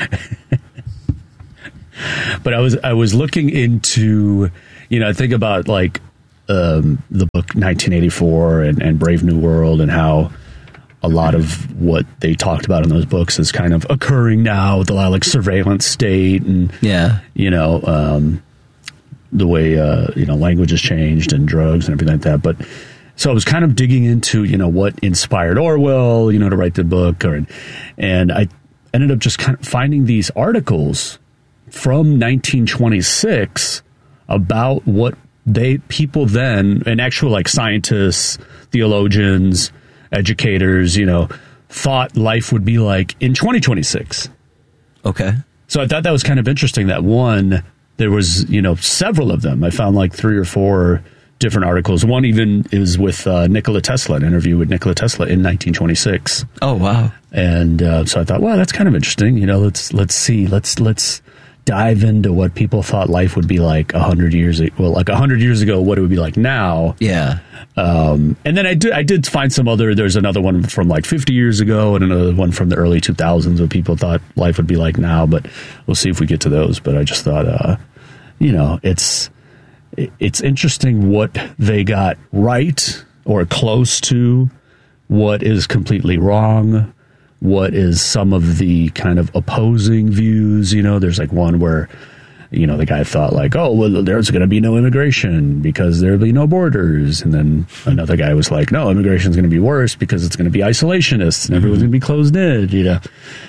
But I was I was looking into, you know, I think about like um, the book nineteen eighty-four and, and Brave New World and how a lot of what they talked about in those books is kind of occurring now with a lot of like surveillance state and, yeah, you know, um, the way, uh, you know, language has changed and drugs and everything like that. But so I was kind of digging into, you know, what inspired Orwell, you know, to write the book, or, and I ended up just kind of finding these articles from nineteen twenty-six about what they people then, and actual like scientists, theologians, educators, you know, thought life would be like in twenty twenty-six. Okay. So I thought that was kind of interesting that one, there was, you know, several of them. I found like three or four different articles. One even is with uh, Nikola Tesla, an interview with Nikola Tesla in nineteen twenty-six. Oh, wow. And uh, so I thought, wow, that's kind of interesting. You know, let's let's see. Let's let's dive into what people thought life would be like a hundred years ago. Well, like a hundred years ago, what it would be like now. Yeah. Um, and then I did I did find some other. There's another one from like fifty years ago, and another one from the early two thousands, what people thought life would be like now. But we'll see if we get to those. But I just thought, uh, you know, it's it's interesting what they got right or close to, what is completely wrong. What is some of the kind of opposing views? You know, there's like one where, you know, the guy thought like, oh, well, there's going to be no immigration because there'll be no borders. And then another guy was like, no, immigration is going to be worse because it's going to be isolationists and everyone's going to be closed in, you know.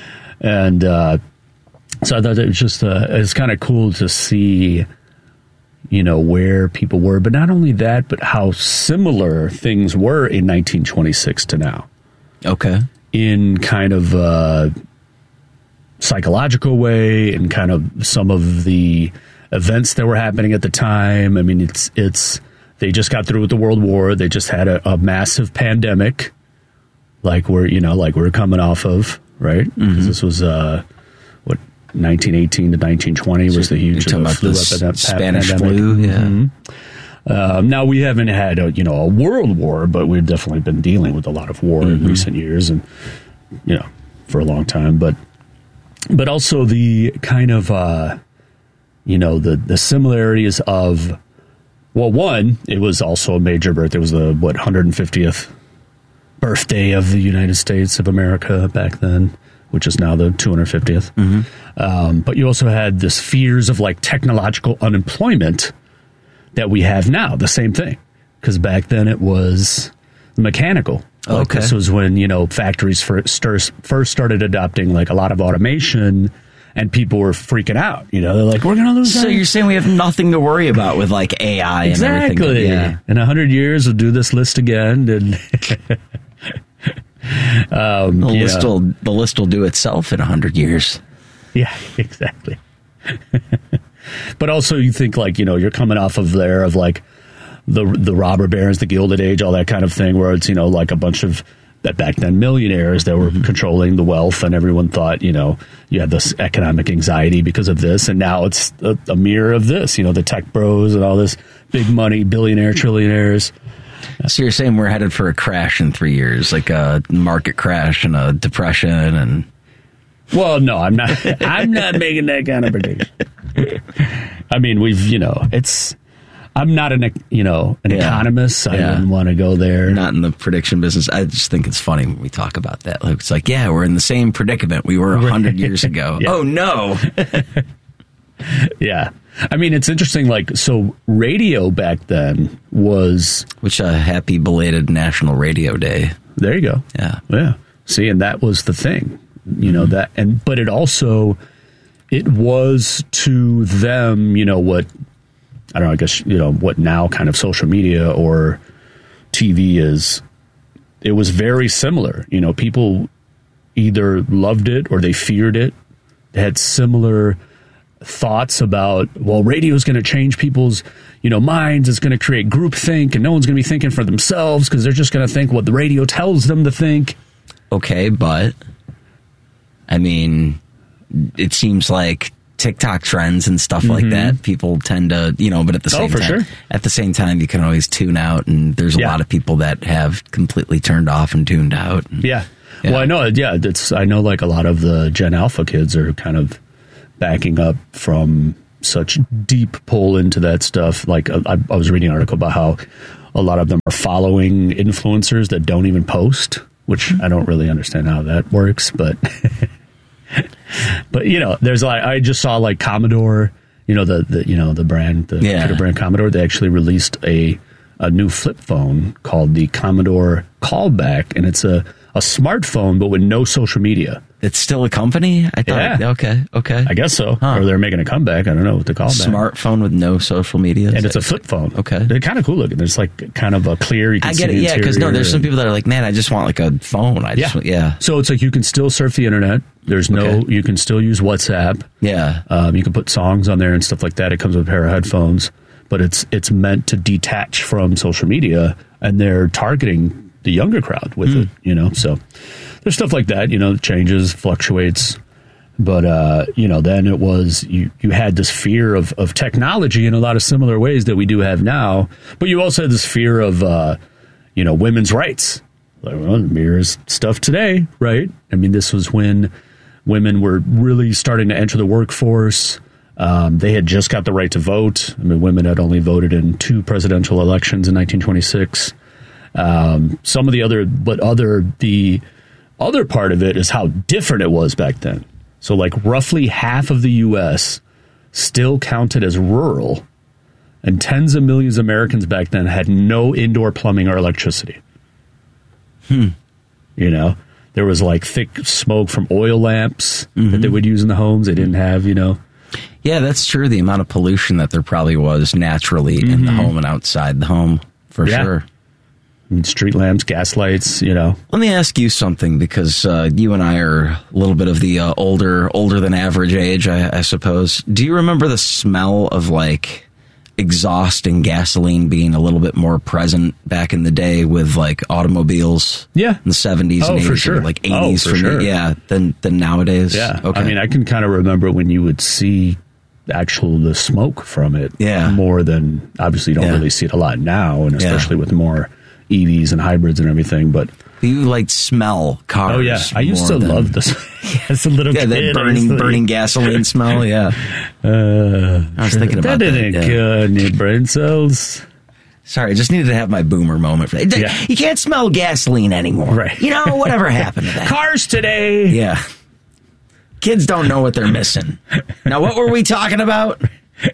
And uh, so I thought it was just, uh, it's kind of cool to see, you know, where people were. But not only that, but how similar things were in nineteen twenty-six to now. Okay. In kind of a psychological way, and kind of some of the events that were happening at the time. I mean, it's it's they just got through with the World War. They just had a, a massive pandemic, like we're you know like we're coming off of, right? Mm-hmm. This was uh, what nineteen eighteen to nineteen twenty was the huge You're talking about flu the epidemic, Spanish pandemic. flu, yeah. Mm-hmm. Um, now we haven't had a, you know a world war, but we've definitely been dealing with a lot of war mm-hmm. in recent years, and you know for a long time. But but also the kind of uh, you know the the similarities of, well, one, it was also a major birthday. It was the what one hundred fiftieth birthday of the United States of America back then, which is now the two hundred fiftieth. Mm-hmm. Um, but you also had this fears of like technological unemployment that we have now, the same thing, because back then it was mechanical. Like okay. This was when, you know, factories first, first started adopting like a lot of automation, and people were freaking out. You know, they're like, we're going to lose So that. You're saying we have nothing to worry about with like A I and exactly. everything. Yeah. In a hundred years, we'll do this list again. And um, the, you list know. will, the list will do itself in a hundred years. Yeah, exactly. But also you think like, you know, you're coming off of there of like the the robber barons, the Gilded Age, all that kind of thing, where it's, you know, like a bunch of that back then millionaires that were mm-hmm. controlling the wealth, and everyone thought, you know, you had this economic anxiety because of this. And now it's a, a mirror of this, you know, the tech bros and all this big money, billionaire, trillionaires. So you're saying we're headed for a crash in three years, like a market crash and a depression and... Well, no, I'm not. I'm not making that kind of prediction. I mean, we've, you know, it's. I'm not an, you know, an yeah. economist. I yeah. wouldn't want to go there. Not in the prediction business. I just think it's funny when we talk about that. Like, it's like, yeah, we're in the same predicament we were a hundred years ago. Yeah. Oh no. Yeah, I mean, it's interesting. Like, so radio back then was, which a uh, happy belated National Radio Day. There you go. Yeah, yeah. See, and that was the thing. You know, that, and, but it also, it was to them, you know, what, I don't know, I guess, you know, what now kind of social media or T V is, it was very similar. You know, people either loved it or they feared it. They had similar thoughts about, well, radio is going to change people's, you know, minds. It's going to create groupthink, and no one's going to be thinking for themselves because they're just going to think what the radio tells them to think. Okay, but I mean, it seems like TikTok trends and stuff mm-hmm. like that, people tend to, you know, but at the same oh, for time, sure. at the same time, you can always tune out, and there's a yeah. lot of people that have completely turned off and tuned out. And, yeah. yeah. Well, I know, yeah, it's, I know like a lot of the Gen Alpha kids are kind of backing up from such deep pull into that stuff. Like I, I was reading an article about how a lot of them are following influencers that don't even post, which I don't really understand how that works, but but you know, there's like, I just saw like Commodore, you know, the, the you know, the brand, the yeah. computer brand Commodore, they actually released a a new flip phone called the Commodore Callback, and it's a a smartphone but with no social media. It's still a company? I thought, yeah. okay, okay. I guess so. Huh. Or they're making a comeback. I don't know what to call it. Smartphone with no social media? And it's a flip phone. Okay. They're kind of cool looking. There's like kind of a clear, you can I see get it, the yeah, because no, there's and, some people that are like, man, I just want like a phone. I just yeah. want, yeah. So it's like you can still surf the internet. There's no, okay. you can still use WhatsApp. Yeah. Um, you can put songs on there and stuff like that. It comes with a pair of headphones, but it's it's meant to detach from social media, and they're targeting the younger crowd with mm. it, you know, so there's stuff like that, you know, changes, fluctuates. But, uh, you know, then it was, you, you had this fear of, of technology in a lot of similar ways that we do have now. But you also had this fear of, uh, you know, women's rights. Like, well, mirrors stuff today, right? I mean, this was when women were really starting to enter the workforce. Um, they had just got the right to vote. I mean, women had only voted in two presidential elections in nineteen twenty-six. Um, some of the other, but other, the other part of it is how different it was back then. So like roughly half of the U S still counted as rural, and tens of millions of Americans back then had no indoor plumbing or electricity. Hmm. You know, there was like thick smoke from oil lamps mm-hmm. that they would use in the homes. They didn't have, you know. Yeah, that's true. The amount of pollution that there probably was naturally mm-hmm. in the home and outside the home, for yeah. sure. I mean, street lamps, gas lights, you know. Let me ask you something, because uh, you and I are a little bit of the uh, older, older than average age, I, I suppose. Do you remember the smell of like exhaust and gasoline being a little bit more present back in the day with like automobiles? Yeah, in the seventies oh, and eighties, for sure. or like eighties oh, for for sure. me, yeah, than than nowadays. Yeah, okay. I mean, I can kind of remember when you would see actual the smoke from it. Yeah, more than obviously you don't yeah. really see it a lot now, and especially yeah. with more E Vs and hybrids and everything, but you like smell cars. Oh yeah, I used to than, love this. Yeah, as a little yeah, kid, that burning like, burning gasoline smell. Yeah, uh, I was thinking about that. That didn't yeah. kill any brain cells. Sorry, I just needed to have my boomer moment. For that. Yeah. You can't smell gasoline anymore, right? You know, whatever happened to that? Cars today. Yeah, kids don't know what they're missing. Now, what were we talking about?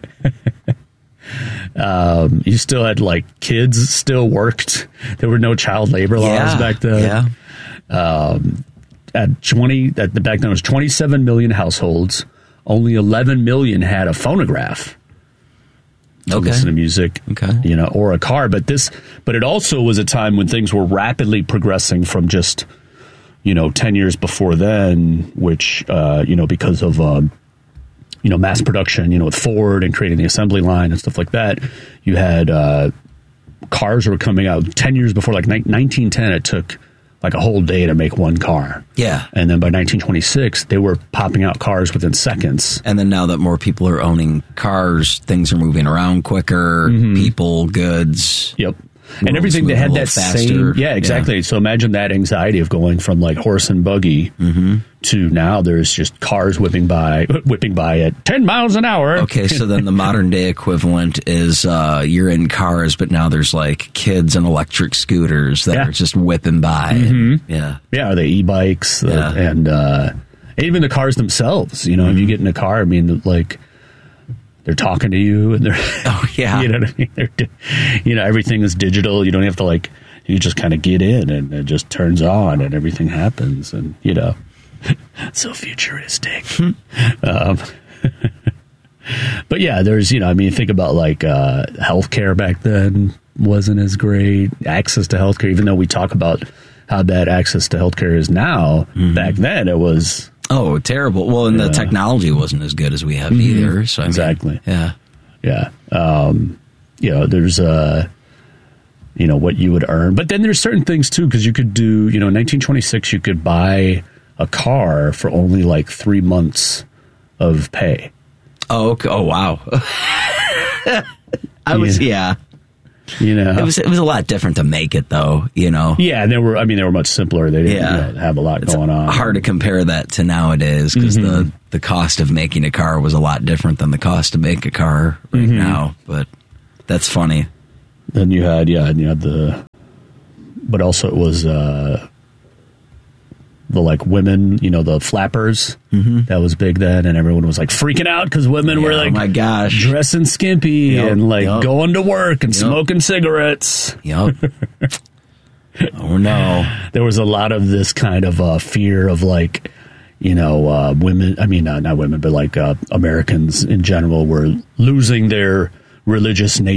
Um, you still had like kids still worked. There were no child labor laws yeah, back then. Yeah. Um, at twenty, at the back then it was twenty-seven million households. Only eleven million had a phonograph to okay. listen to music. Okay. You know, or a car. But this, but it also was a time when things were rapidly progressing from just, you know, ten years before then, which, uh, you know, because of, um, you know, mass production, you know, with Ford and creating the assembly line and stuff like that, you had uh, cars were coming out ten years before, like nineteen ten, it took like a whole day to make one car. Yeah. And then by nineteen twenty-six, they were popping out cars within seconds. And then now that more people are owning cars, things are moving around quicker, mm-hmm. people, goods. Yep. And everything that had that faster. same, yeah, exactly. Yeah. So imagine that anxiety of going from like horse and buggy mm-hmm. to now there's just cars whipping by, whipping by at ten miles an hour. Okay, so then the modern day equivalent is uh, you're in cars, but now there's like kids and electric scooters that yeah. are just whipping by. Mm-hmm. And, yeah, yeah, the e-bikes yeah. uh, and uh, even the cars themselves. You know, mm-hmm. if you get in a car, I mean, like. They're talking to you, and they're oh yeah, you know what I mean. They're, you know, everything is digital. You don't have to like. You just kind of get in, and it just turns on, and everything happens, and you know, so futuristic. um, but yeah, there's you know, I mean, think about like uh, healthcare back then wasn't as great. Access to healthcare, even though we talk about how bad access to healthcare is now. Mm-hmm. Back then, it was oh terrible. Well, and yeah. the technology wasn't as good as we have mm-hmm. either. So I exactly, mean, yeah, yeah. Um, you know, there's uh, you know what you would earn, but then there's certain things too because you could do. You know, in nineteen twenty-six, you could buy a car for only like three months of pay. Oh, okay. Oh, wow. I was, yeah. You know, it was it was a lot different to make it, though. You know, yeah. And they were, I mean, they were much simpler. They didn't yeah. you know, have a lot it's going on. Hard to compare that to nowadays because mm-hmm. the the cost of making a car was a lot different than the cost to make a car right mm-hmm. now. But that's funny. Then you had, yeah, and you had the, but also it was. Uh, The like women, you know, the flappers, mm-hmm. that was big then, and everyone was like freaking out because women yeah, were like, oh my gosh, dressing skimpy yep, and like yep. going to work and yep. smoking cigarettes. Yep. Oh no, there was a lot of this kind of uh, fear of like, you know, uh, women. I mean, uh, not women, but like uh, Americans in general were losing their religious nature.